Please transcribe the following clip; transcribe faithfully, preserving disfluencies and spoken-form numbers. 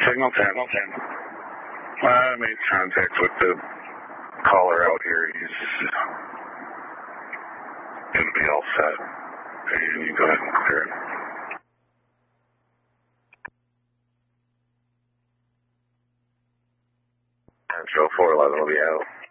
Signal ten. I made contact with the caller out here. He's going to be all set. And you go ahead and clear it. Control four eleven will be out.